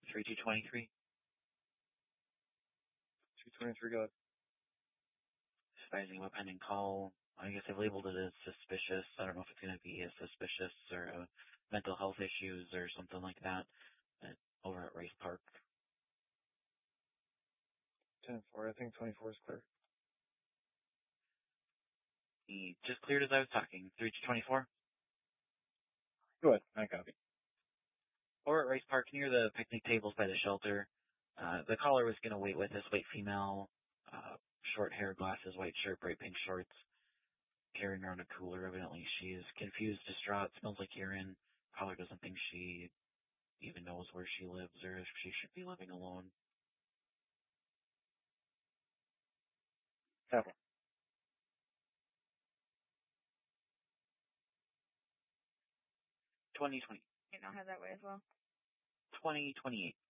3223. 223, go ahead. Advising of a pending call. I guess I've labeled it as suspicious. I don't know if it's going to be a suspicious or mental health issues or something like that over at Rice Park. 10-4, I think 24 is clear. He just cleared as I was talking. 3224. Go ahead, I copy. Over at Rice Park, near the picnic tables by the shelter, the caller was going to wait with this white female, short hair, glasses, white shirt, bright pink shorts, carrying around a cooler. Evidently, she is confused, distraught, smells like urine. Caller doesn't think she even knows where she lives or if she should be living alone. Capital. 2020. And I'll have that way as well. 2028.